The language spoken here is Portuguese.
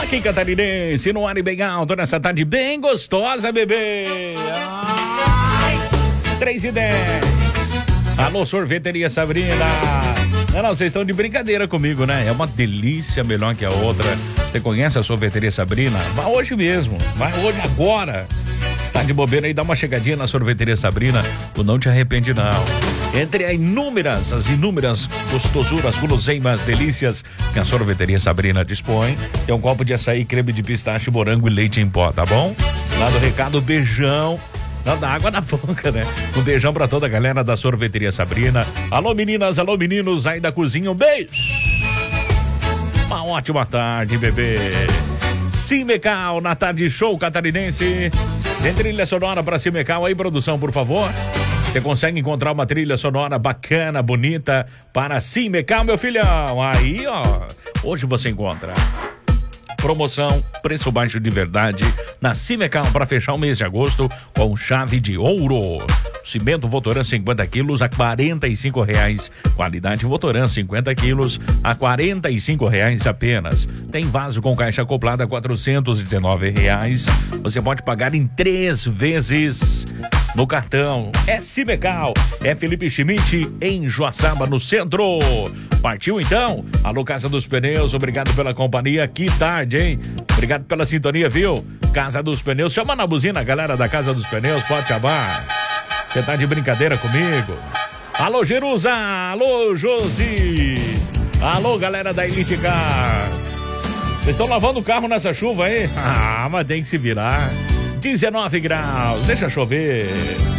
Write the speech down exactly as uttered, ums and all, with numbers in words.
Aqui, catarinense, no ar e bem alto, nessa tarde bem gostosa, bebê. Ai, três e dez. Alô, sorveteria Sabrina. Não, não, vocês estão de brincadeira comigo, né? É uma delícia melhor que a outra. Você conhece a sorveteria Sabrina? Vai hoje mesmo, vai hoje, agora. Tá de bobeira aí, dá uma chegadinha na sorveteria Sabrina, tu não te arrepende não. Entre as inúmeras, as inúmeras gostosuras, guloseimas, delícias que a sorveteria Sabrina dispõe, tem um copo de açaí, creme de pistache, morango e leite em pó, tá bom? Lá do recado, beijão. Não, dá água na boca, né? Um beijão pra toda a galera da sorveteria Sabrina. Alô meninas, alô meninos aí da cozinha, um beijo. Uma ótima tarde, bebê. Simecal, na tarde show catarinense. Tem trilha sonora pra Simecal aí, produção, por favor. Você consegue encontrar uma trilha sonora bacana, bonita para Simecal, meu filhão. Aí, ó, hoje você encontra promoção, preço baixo de verdade na Simecal para fechar o mês de agosto com chave de ouro. Cimento Votoran cinquenta quilos a quarenta e cinco reais. Qualidade Votoran cinquenta quilos a quarenta e cinco reais apenas. Tem vaso com caixa acoplada a quatrocentos e dezenove reais. Você pode pagar em três vezes no cartão. É Simecal, é Felipe Schmidt em Joaçaba, no centro. Partiu então? Alô, Casa dos Pneus, obrigado pela companhia. Que tarde, hein? Obrigado pela sintonia, viu? Casa dos Pneus, chama na buzina a galera da Casa dos Pneus, pode chamar. Você tá de brincadeira comigo? Alô, Jerusa! Alô, Josi! Alô, galera da Elite Car! Vocês estão lavando o carro nessa chuva aí? Ah, mas tem que se virar. dezenove graus, deixa chover.